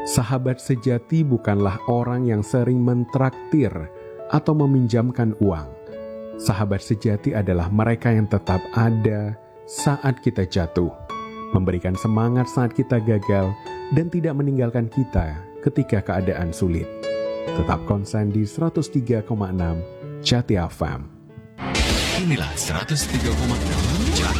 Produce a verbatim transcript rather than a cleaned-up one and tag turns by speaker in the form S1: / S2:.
S1: Sahabat sejati bukanlah orang yang sering mentraktir atau meminjamkan uang. Sahabat sejati adalah mereka yang tetap ada saat kita jatuh, memberikan semangat saat kita gagal, dan tidak meninggalkan kita ketika keadaan sulit. Tetap konsen di seratus tiga koma enam Jati F M.
S2: Inilah seratus tiga koma enam